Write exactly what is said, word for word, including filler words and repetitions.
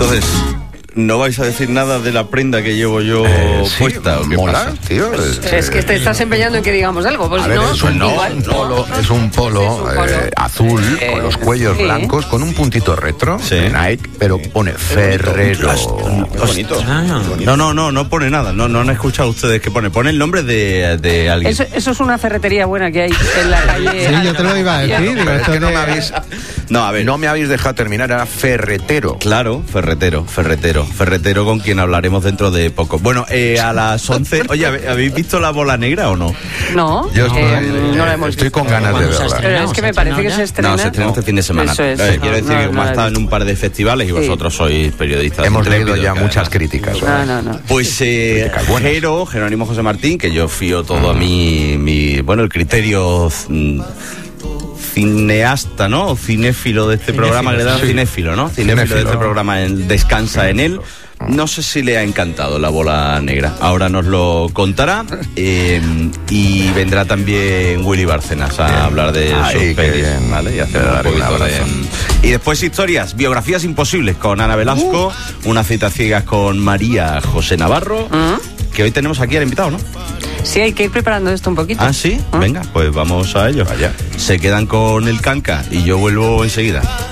Entonces, ¿no vais a decir nada de la prenda que llevo yo eh, sí, puesta? ¿O qué mola, pasa? tío. Pues, es, es que te estás empeñando en que digamos algo. Pues a ver, no, es un, no, igual, un polo, no, es un polo, es un polo. Eh, azul, eh, con los cuellos sí. blancos, con un puntito retro, sí. de Nike, pero pone Ferrero. Qué bonito. No, no, no, no pone nada. No, no han escuchado ustedes que pone. Pone el nombre de, de alguien. Eso, eso es una ferretería buena que hay en la calle. Sí, yo te lo iba a decir. Pero es que no me habéis, no, a ver. no me habéis dejado terminar, era ferretero. Claro, ferretero, ferretero, ferretero con quien hablaremos dentro de poco. Bueno, eh, a las once... Oye, ¿habéis visto La Bola Negra o no? No, Yo estoy, eh, no la hemos estoy visto. con ganas de verla. Pero es que me parece que se estrena. No, se estrena este fin de semana. Eso es, eh, no, quiero decir no, que no como ha la he estado en visto. un par de festivales y Sí. vosotros sois periodistas. Hemos leído intrépidos, ya que muchas además- críticas. No, no, no. Pues eh, Jero, Jerónimo José Martín, que yo fío todo a mí, mi, bueno, el criterio mm, cineasta, ¿no? O cinéfilo de este Cinéfilo, programa, que le dan sí. cinéfilo, ¿no? Cinéfilo, Cinéfilo. de este programa, él descansa en él. No sé si le ha encantado La Bola Negra. Ahora nos lo contará. Eh, y vendrá también Willy Bárcenas a Bien. hablar de Ay, sus qué pelis, bien. ¿vale? Y hacer Le un daré un poquito de... abrazo. Y después historias, biografías imposibles con Ana Velasco, Uh. una cita ciegas con María José Navarro, ¿Mm? que hoy tenemos aquí al invitado, ¿no? Sí, hay que ir preparando esto un poquito. Ah, sí, ¿Mm? venga, pues vamos a ello. Vaya. Se quedan con el canca y yo vuelvo enseguida.